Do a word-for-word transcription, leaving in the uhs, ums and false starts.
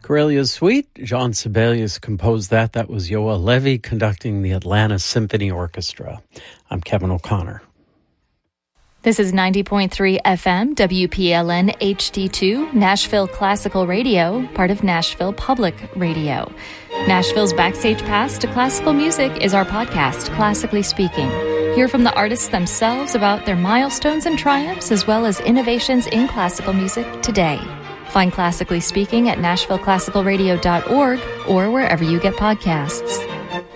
Corellia's Suite, Jean Sibelius composed that. That was Yoa Levy conducting the Atlanta Symphony Orchestra. I'm Kevin O'Connor. This is ninety point three F M, W P L N H D two, Nashville Classical Radio, part of Nashville Public Radio. Nashville's Backstage Pass to Classical Music is our podcast, Classically Speaking. Hear from the artists themselves about their milestones and triumphs, as well as innovations in classical music today. Find Classically Speaking at nashville classical radio dot org or wherever you get podcasts.